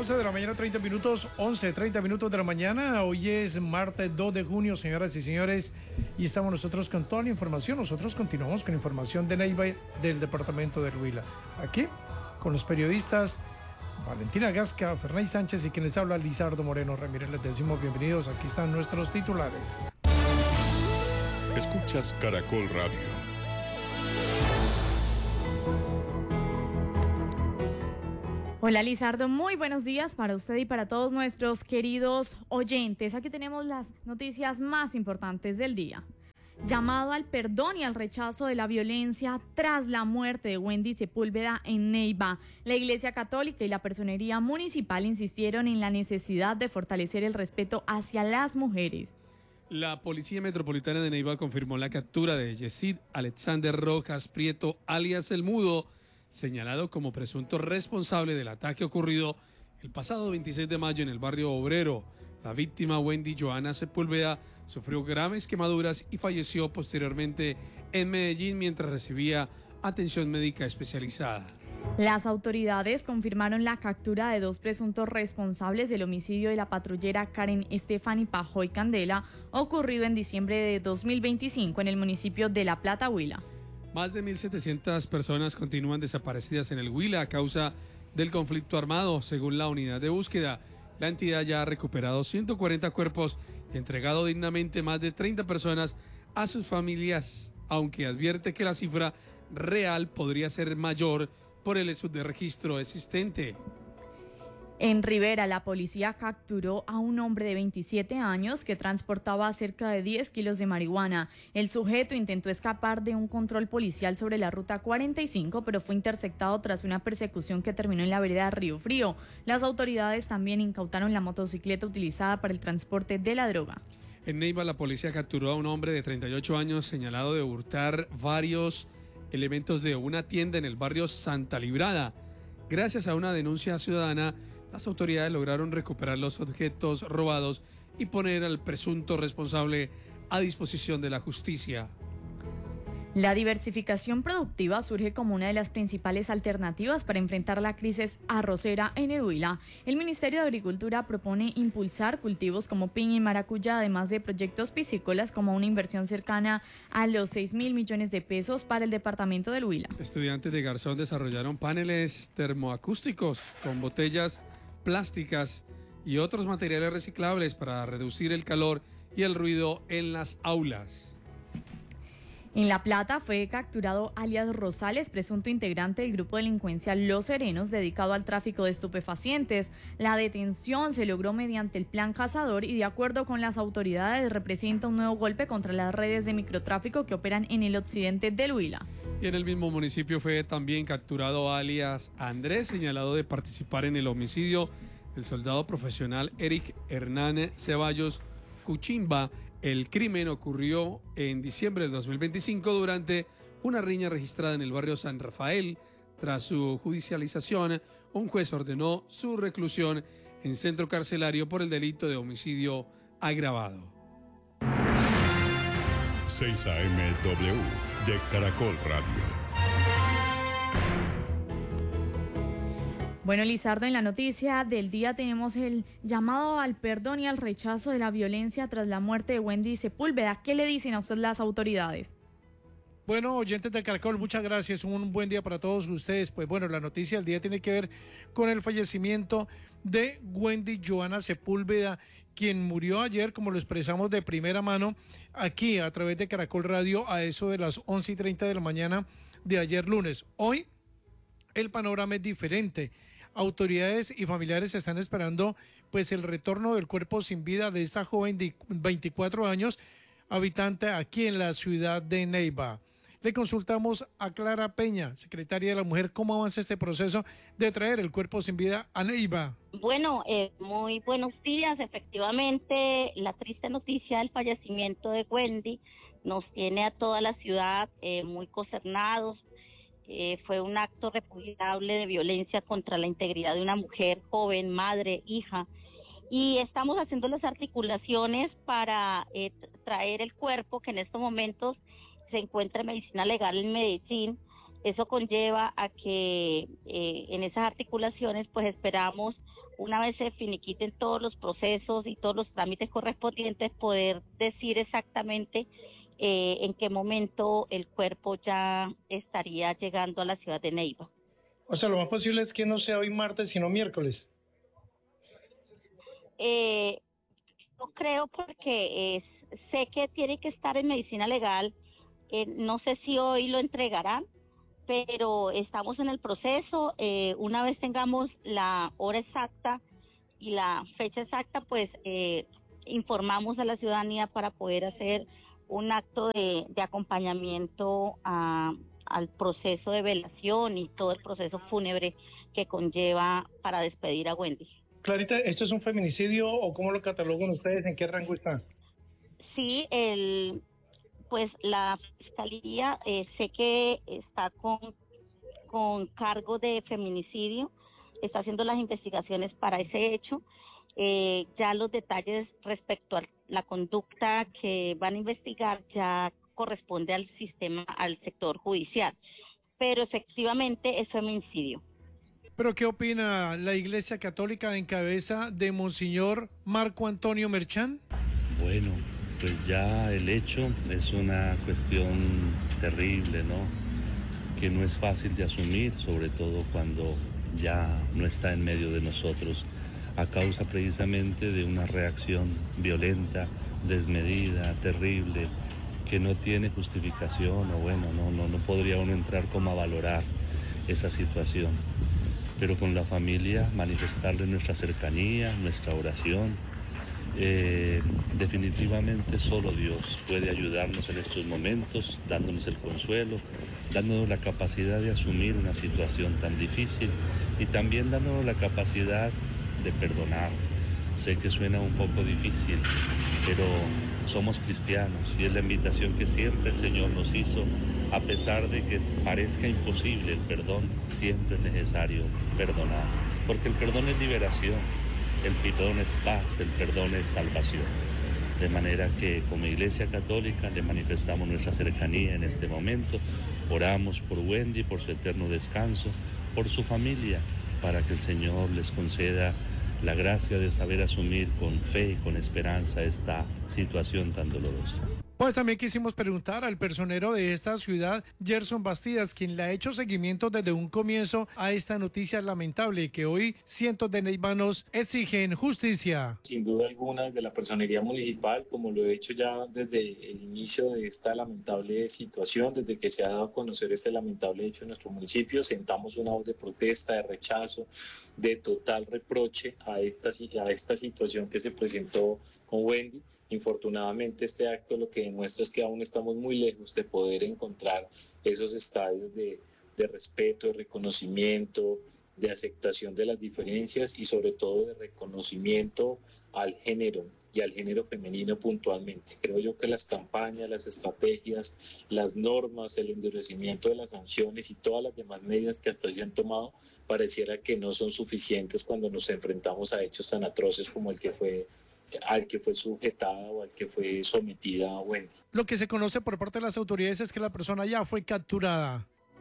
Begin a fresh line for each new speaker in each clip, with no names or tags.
11 de la mañana, 30 minutos, 30 minutos de la mañana. Hoy es martes 2 de junio, señoras y señores, y estamos nosotros con toda la información. Nosotros continuamos con información de Neiva del departamento de Huila. Aquí, con los periodistas Valentina Gasca, Fernay Sánchez y quien les habla, Lizardo Moreno Ramírez. Les decimos bienvenidos. Aquí están nuestros titulares.
Escuchas Caracol Radio.
Hola Lizardo, muy buenos días para usted y para todos nuestros queridos oyentes. Aquí tenemos las noticias más importantes del día. Llamado al perdón y al rechazo de la violencia tras la muerte de Wendy Sepúlveda en Neiva. La Iglesia Católica y la Personería Municipal insistieron en la necesidad de fortalecer el respeto hacia las mujeres.
La Policía Metropolitana de Neiva confirmó la captura de Yesid Alexander Rojas Prieto, alias El Mudo, señalado como presunto responsable del ataque ocurrido el pasado 26 de mayo en el barrio Obrero. La víctima, Wendy Joana Sepúlveda, sufrió graves quemaduras y falleció posteriormente en Medellín mientras recibía atención médica especializada.
Las autoridades confirmaron la captura de dos presuntos responsables del homicidio de la patrullera Karen Estefany Pajoy Candela, ocurrido en diciembre de 2025 en el municipio de La Plata, Huila.
Más de 1.700 personas continúan desaparecidas en el Huila a causa del conflicto armado. Según la unidad de búsqueda, la entidad ya ha recuperado 140 cuerpos y entregado dignamente más de 30 personas a sus familias, aunque advierte que la cifra real podría ser mayor por el subregistro existente.
En Rivera, la policía capturó a un hombre de 27 años que transportaba cerca de 10 kilos de marihuana. El sujeto intentó escapar de un control policial sobre la ruta 45, pero fue interceptado tras una persecución que terminó en la vereda Río Frío. Las autoridades también incautaron la motocicleta utilizada para el transporte de la droga.
En Neiva, la policía capturó a un hombre de 38 años señalado de hurtar varios elementos de una tienda en el barrio Santa Librada. Gracias a una denuncia ciudadana, las autoridades lograron recuperar los objetos robados y poner al presunto responsable a disposición de la justicia.
La diversificación productiva surge como una de las principales alternativas para enfrentar la crisis arrocera en el Huila. El Ministerio de Agricultura propone impulsar cultivos como piña y maracuyá, además de proyectos piscícolas como una inversión cercana a los 6.000 millones de pesos para el departamento del Huila.
Estudiantes de Garzón desarrollaron paneles termoacústicos con botellas plásticas y otros materiales reciclables para reducir el calor y el ruido en las aulas.
En La Plata fue capturado alias Rosales, presunto integrante del grupo delincuencial Los Serenos, dedicado al tráfico de estupefacientes. La detención se logró mediante el Plan Cazador y, de acuerdo con las autoridades, representa un nuevo golpe contra las redes de microtráfico que operan en el occidente del Huila.
Y en el mismo municipio fue también capturado alias Andrés, señalado de participar en el homicidio del soldado profesional Eric Hernán Ceballos Cuchimba. El crimen ocurrió en diciembre del 2025 durante una riña registrada en el barrio San Rafael. Tras su judicialización, un juez ordenó su reclusión en centro carcelario por el delito de homicidio agravado.
6 AM/W de Caracol Radio.
Bueno, Lizardo, en la noticia del día tenemos el llamado al perdón y al rechazo de la violencia tras la muerte de Wendy Sepúlveda. ¿Qué le dicen a usted las autoridades?
Bueno, oyentes de Caracol, muchas gracias. Un buen día para todos ustedes. Pues bueno, la noticia del día tiene que ver con el fallecimiento de Wendy Joana Sepúlveda, quien murió ayer, como lo expresamos de primera mano, aquí a través de Caracol Radio a eso de las 11:30 de la mañana de ayer lunes. Hoy el panorama es diferente. Autoridades y familiares están esperando pues el retorno del cuerpo sin vida de esta joven de 24 años, habitante aquí en la ciudad de Neiva. Le consultamos a Clara Peña, secretaria de la Mujer, cómo avanza este proceso de traer el cuerpo sin vida a Neiva.
Bueno, muy buenos días. Efectivamente, la triste noticia del fallecimiento de Wendy nos tiene a toda la ciudad muy consternados. Fue un acto repudiable de violencia contra la integridad de una mujer joven, madre, hija, y estamos haciendo las articulaciones para traer el cuerpo que en estos momentos se encuentra en medicina legal en Medellín. Eso conlleva a que en esas articulaciones pues esperamos, una vez se finiquiten todos los procesos y todos los trámites correspondientes, poder decir exactamente en qué momento el cuerpo ya estaría llegando a la ciudad de Neiva.
O sea, lo más posible es que no sea hoy martes, sino miércoles.
No creo, porque sé que tiene que estar en medicina legal. No sé si hoy lo entregarán, pero estamos en el proceso. Una vez tengamos la hora exacta y la fecha exacta, pues informamos a la ciudadanía para poder hacer un acto de acompañamiento al proceso de velación y todo el proceso fúnebre que conlleva para despedir a Wendy.
Clarita, ¿esto es un feminicidio o cómo lo catalogan ustedes? ¿En qué rango está?
Sí, pues la fiscalía sé que está con cargo de feminicidio, está haciendo las investigaciones para ese hecho. Ya los detalles respecto a la conducta que van a investigar ya corresponde al sistema, al sector judicial, pero efectivamente es feminicidio.
¿Pero qué opina la Iglesia Católica en cabeza de Monseñor Marco Antonio Merchán?
Bueno, pues ya el hecho es una cuestión terrible, ¿no? Que no es fácil de asumir, sobre todo cuando ya no está en medio de nosotros, a causa precisamente de una reacción violenta, desmedida, terrible, que no tiene justificación, o bueno, no podría uno entrar como a valorar esa situación. Pero con la familia manifestarle nuestra cercanía, nuestra oración. Definitivamente solo Dios puede ayudarnos en estos momentos, dándonos el consuelo, dándonos la capacidad de asumir una situación tan difícil y también dándonos la capacidad de perdonar. Sé que suena un poco difícil, pero somos cristianos y es la invitación que siempre el Señor nos hizo. A pesar de que parezca imposible el perdón, siempre es necesario perdonar, porque el perdón es liberación, el perdón es paz, el perdón es salvación. De manera que como Iglesia Católica le manifestamos nuestra cercanía en este momento, oramos por Wendy, por su eterno descanso, por su familia, para que el Señor les conceda la gracia de saber asumir con fe y con esperanza esta situación tan dolorosa.
Pues también quisimos preguntar al personero de esta ciudad, Gerson Bastidas, quien le ha hecho seguimiento desde un comienzo a esta noticia lamentable que hoy cientos de neivanos exigen justicia.
Sin duda alguna, desde la personería municipal, como lo he hecho ya desde el inicio de esta lamentable situación, desde que se ha dado a conocer este lamentable hecho en nuestro municipio, sentamos una voz de protesta, de rechazo, de total reproche a esta situación que se presentó con Wendy. Infortunadamente este acto lo que demuestra es que aún estamos muy lejos de poder encontrar esos estadios de respeto, de reconocimiento, de aceptación de las diferencias y sobre todo de reconocimiento al género y al género femenino puntualmente. Creo yo que las campañas, las estrategias, las normas, el endurecimiento de las sanciones y todas las demás medidas que hasta hoy se han tomado pareciera que no son suficientes cuando nos enfrentamos a hechos tan atroces como al que fue sujetada o al que fue sometida Wendy.
Lo que se conoce por parte de las autoridades es que la persona ya fue capturada.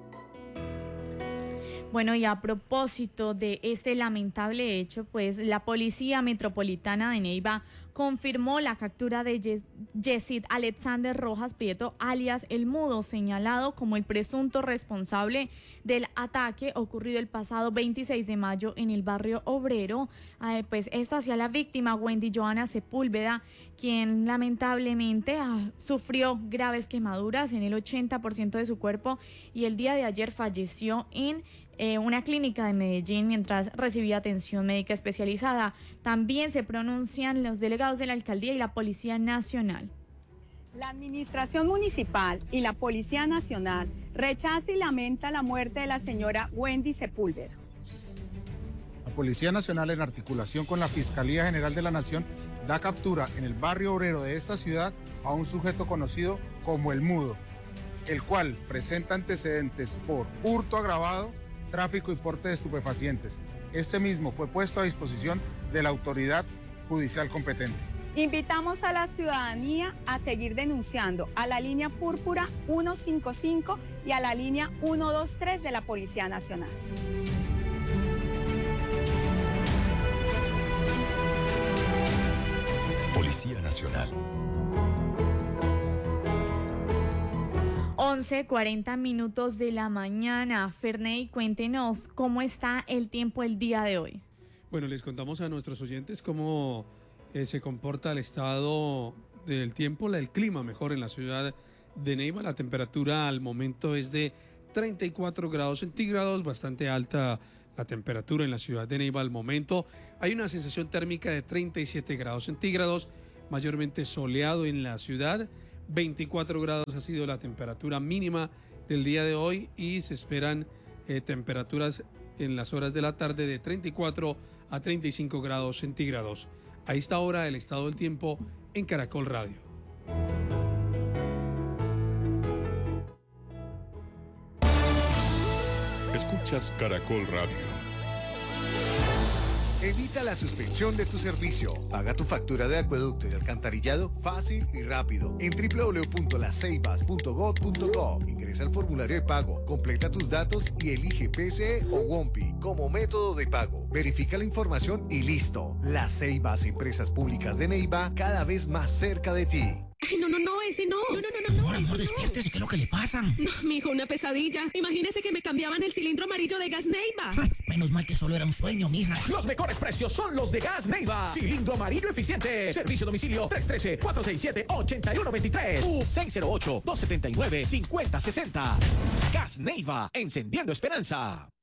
Bueno, y a propósito de este lamentable hecho, pues la Policía Metropolitana de Neiva confirmó la captura de Yesid Alexander Rojas Prieto, alias El Mudo, señalado como el presunto responsable del ataque ocurrido el pasado 26 de mayo en el barrio Obrero. Pues esto hacia la víctima Wendy Johanna Sepúlveda, quien lamentablemente sufrió graves quemaduras en el 80% de su cuerpo y el día de ayer falleció en una clínica de Medellín mientras recibía atención médica especializada. También se pronuncian los delegados de la Alcaldía y la Policía Nacional.
La Administración Municipal y la Policía Nacional rechaza y lamenta la muerte de la señora Wendy Sepúlveda.
La Policía Nacional, en articulación con la Fiscalía General de la Nación, da captura en el barrio obrero de esta ciudad a un sujeto conocido como El Mudo, el cual presenta antecedentes por hurto agravado, tráfico y porte de estupefacientes. Este mismo fue puesto a disposición de la autoridad judicial competente.
Invitamos a la ciudadanía a seguir denunciando a la línea púrpura 155 y a la línea 123 de la Policía Nacional.
Policía Nacional.
11:40 minutos de la mañana. Ferney, cuéntenos cómo está el tiempo el día de hoy.
Bueno, les contamos a nuestros oyentes cómo se comporta el estado del tiempo, el clima mejor en la ciudad de Neiva. La temperatura al momento es de 34 grados centígrados, bastante alta la temperatura en la ciudad de Neiva al momento. Hay una sensación térmica de 37 grados centígrados, mayormente soleado en la ciudad. 24 grados ha sido la temperatura mínima del día de hoy y se esperan temperaturas en las horas de la tarde de 34 a 35 grados centígrados. A esta hora el estado del tiempo en Caracol Radio.
Escuchas Caracol Radio.
Evita la suspensión de tu servicio. Paga tu factura de acueducto y alcantarillado fácil y rápido en www.laceibas.gov.co. Ingresa al formulario de pago, completa tus datos y elige PCE o WOMPI como método de pago. Verifica la información y listo. Las Ceibas, empresas públicas de Neiva, cada vez más cerca de ti.
Ay, no, ese no. No.
Amor, despiértese, ¿qué es lo que le pasa?
No, mijo, una pesadilla. Imagínese que me cambiaban el cilindro amarillo de Gas Neiva.
Menos mal que solo era un sueño, mija.
Los mejores precios son los de Gas Neiva. Cilindro amarillo eficiente. Servicio domicilio 313-467-8123 u 608-279-5060. Gas Neiva, encendiendo esperanza.